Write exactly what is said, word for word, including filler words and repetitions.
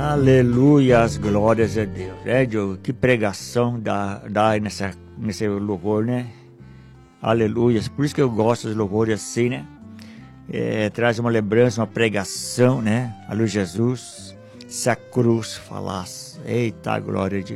Aleluia, as glórias a Deus. É, Diogo, que pregação dá, dá nessa, nesse louvor, né? Aleluia. Por isso que eu gosto dos louvores assim, né? É, traz uma lembrança, uma pregação, né? Aleluia, Jesus. Se a cruz falasse, eita, glória de